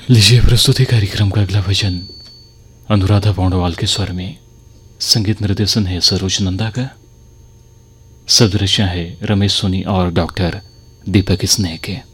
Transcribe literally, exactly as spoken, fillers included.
लीजिए प्रस्तुति कार्यक्रम का अगला भजन अनुराधा पौंडवाल के स्वर में। संगीत निर्देशन है सरोज नंदा का। शब्द रचना है रमेश सोनी और डॉक्टर दीपक स्नेह के।